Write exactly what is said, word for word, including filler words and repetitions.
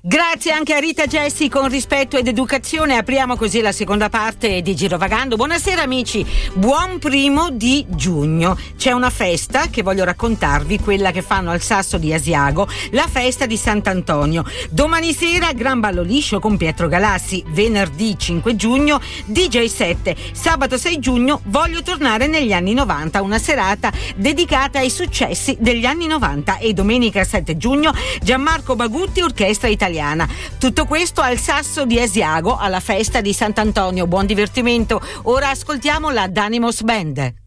Grazie anche a Rita Gessi con rispetto ed educazione. Apriamo così la seconda parte di Girovagando. Buonasera amici, buon primo di giugno. C'è una festa che voglio raccontarvi, quella che fanno al Sasso di Asiago, la festa di Sant'Antonio. Domani sera Gran Ballo Liscio con Pietro Galassi. Venerdì cinque giugno D J sette. Sabato sei giugno Voglio tornare negli anni novanta, una serata dedicata ai successi degli anni novanta. E domenica sette giugno Gianmarco Bagutti, Orchestra Italiana. Tutto questo al Sasso di Asiago alla festa di Sant'Antonio. Buon divertimento. Ora ascoltiamo la Danimos Band.